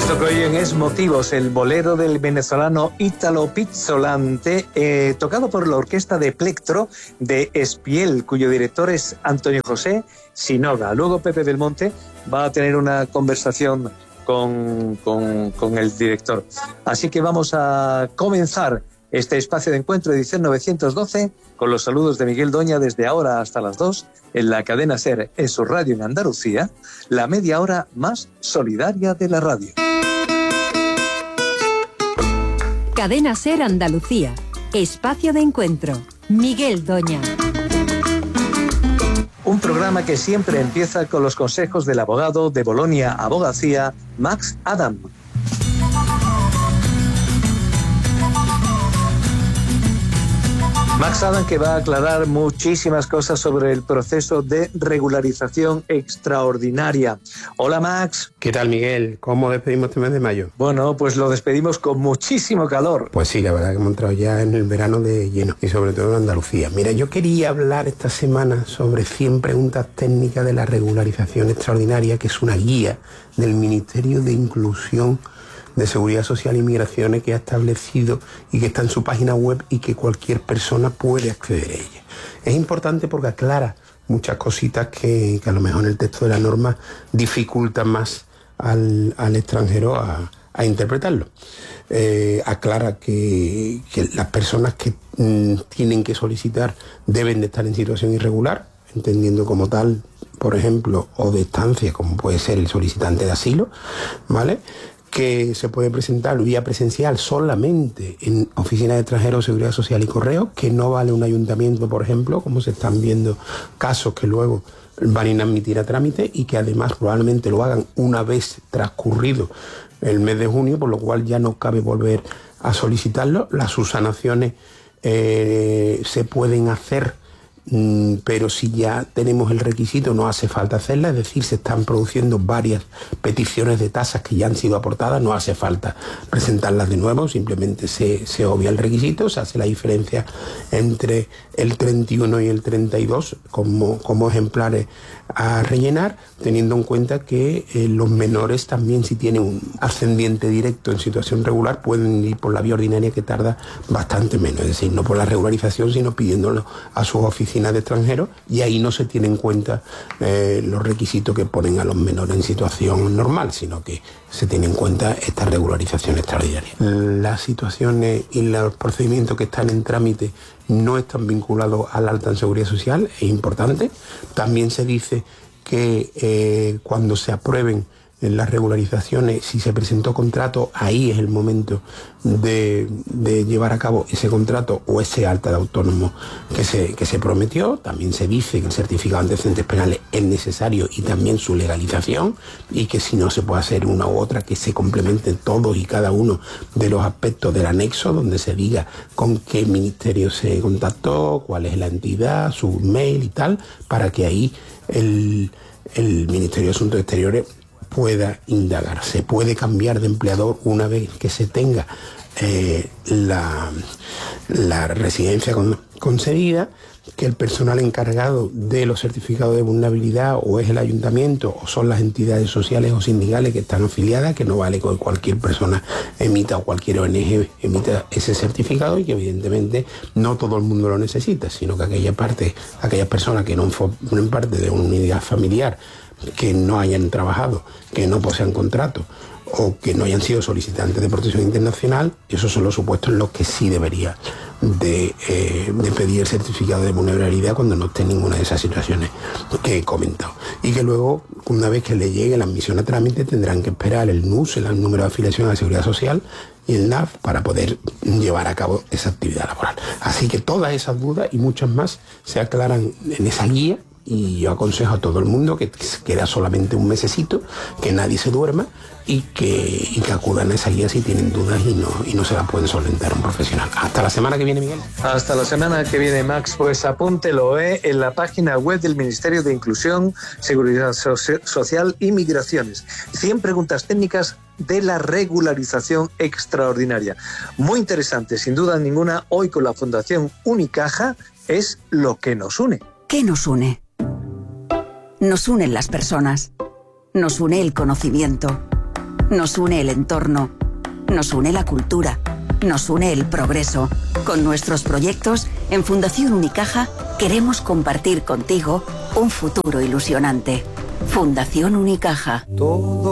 Esto que oyen es Motivos, el bolero del venezolano Ítalo Pizzolante, tocado por la orquesta de Plectro de Espiel, cuyo director es Antonio José Sinoga. Luego Pepe Belmonte va a tener una conversación con el director. Así que vamos a comenzar este espacio de encuentro, edición 912, con los saludos de Miguel Doña desde ahora hasta las 2, en la cadena SER, en su radio en Andalucía, la media hora más solidaria de la radio. Cadena SER Andalucía, espacio de encuentro, Miguel Doña. Un programa que siempre empieza con los consejos del abogado de Bolonia Abogacía, Max Adam. Max Adam, que va a aclarar muchísimas cosas sobre el proceso de regularización extraordinaria. Hola, Max. ¿Qué tal, Miguel? ¿Cómo despedimos este mes de mayo? Bueno, pues lo despedimos con muchísimo calor. Pues sí, la verdad que hemos entrado ya en el verano de lleno, y sobre todo en Andalucía. Mira, yo quería hablar esta semana sobre 100 preguntas técnicas de la regularización extraordinaria, que es una guía del Ministerio de Inclusión de Seguridad Social y Migraciones que ha establecido y que está en su página web y que cualquier persona puede acceder a ella. Es importante porque aclara muchas cositas que a lo mejor en el texto de la norma dificultan más al extranjero a interpretarlo. Aclara que las personas que tienen que solicitar deben de estar en situación irregular, entendiendo como tal, por ejemplo, o de estancia, como puede ser el solicitante de asilo, ¿vale?, que se puede presentar vía presencial solamente en oficinas de extranjeros, seguridad social y correo, que no vale un ayuntamiento, por ejemplo, como se están viendo casos que luego van a inadmitir a trámite y que además probablemente lo hagan una vez transcurrido el mes de junio, por lo cual ya no cabe volver a solicitarlo. Las subsanaciones se pueden hacer, pero si ya tenemos el requisito no hace falta hacerla, es decir, se están produciendo varias peticiones de tasas que ya han sido aportadas, no hace falta presentarlas de nuevo, simplemente se obvia el requisito, se hace la diferencia entre el 31 y el 32 como ejemplares a rellenar, teniendo en cuenta que los menores también, si tienen un ascendiente directo en situación regular, pueden ir por la vía ordinaria, que tarda bastante menos, es decir, no por la regularización, sino pidiéndolo a sus oficinas de extranjeros, y ahí no se tienen en cuenta los requisitos que ponen a los menores en situación normal, sino que se tiene en cuenta esta regularización extraordinaria. Las situaciones y los procedimientos que están en trámite no están vinculados al alta en seguridad social, es importante. También se dice que cuando se aprueben las regularizaciones, si se presentó contrato, ahí es el momento de llevar a cabo ese contrato o ese alta de autónomo que se prometió. También se dice que el certificado de antecedentes penales es necesario y también su legalización, y que si no se puede hacer una u otra, que se complementen todos y cada uno de los aspectos del anexo, donde se diga con qué ministerio se contactó, cuál es la entidad, su mail y tal, para que ahí el Ministerio de Asuntos Exteriores pueda indagar. Se puede cambiar de empleador una vez que se tenga la residencia concedida, que el personal encargado de los certificados de vulnerabilidad o es el ayuntamiento o son las entidades sociales o sindicales que están afiliadas, que no vale que cualquier persona emita o cualquier ONG emita ese certificado, y que evidentemente no todo el mundo lo necesita, sino que aquellas personas que no formen parte de una unidad familiar, que no hayan trabajado, que no posean contrato o que no hayan sido solicitantes de protección internacional, esos son los supuestos en los que sí debería de pedir el certificado de vulnerabilidad cuando no esté en ninguna de esas situaciones que he comentado. Y que luego, una vez que le llegue la admisión a trámite, tendrán que esperar el NUS, el número de afiliación a la Seguridad Social, y el NAF para poder llevar a cabo esa actividad laboral. Así que todas esas dudas y muchas más se aclaran en esa guía, y yo aconsejo a todo el mundo que queda solamente un mesecito, que nadie se duerma y que acudan a esa guía si tienen dudas y no se la pueden solventar un profesional. Hasta la semana que viene, Miguel. Hasta la semana que viene, Max. Pues apúntelo en la página web del Ministerio de Inclusión, Seguridad Social y Migraciones. 100 preguntas técnicas de la regularización extraordinaria. Muy interesante, sin duda ninguna. Hoy con la Fundación Unicaja es lo que nos une. ¿Qué nos une? Nos unen las personas. Nos une el conocimiento. Nos une el entorno. Nos une la cultura. Nos une el progreso. Con nuestros proyectos, en Fundación Unicaja, queremos compartir contigo un futuro ilusionante. Fundación Unicaja.